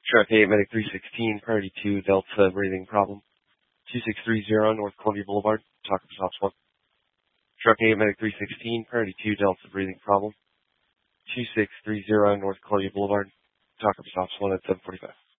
Truck 8, Medic 316, Priority 2, Delta, breathing problem. 2630 North Columbia Boulevard, Talk up stops 1. Truck 8, Medic 316, Priority 2, Delta, breathing problem. 2630 North Columbia Boulevard, Talk up stops 1 at 745.